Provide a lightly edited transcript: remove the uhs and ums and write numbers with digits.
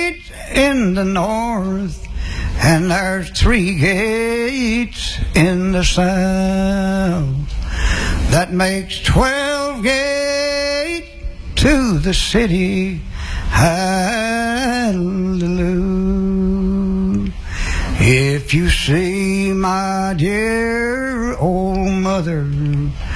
gates in the north, and there's 3 gates in the south. That makes 12 gates to the city. Hallelujah. If you see my dear old mother